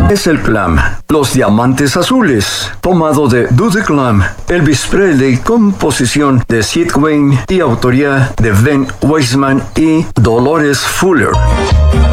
es el Clam, Los Diamantes Azules, tomado de Do the Clam, Elvis Presley, composición de Sid Wayne y autoría de Ben Weisman y Dolores Fuller.